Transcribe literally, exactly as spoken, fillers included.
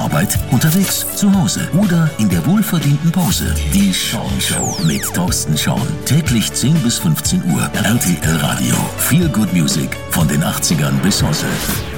Arbeit, unterwegs, zu Hause oder in der wohlverdienten Pause. Die Sean Show mit Thorsten Sean. Täglich zehn bis fünfzehn Uhr. R T L Radio. Feel Good Music von den achtzigern bis heute.